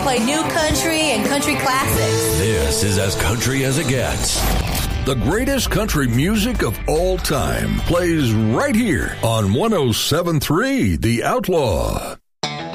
play new country and country classics. This is as country as it gets. The greatest country music of all time plays right here on 107.3 The Outlaw.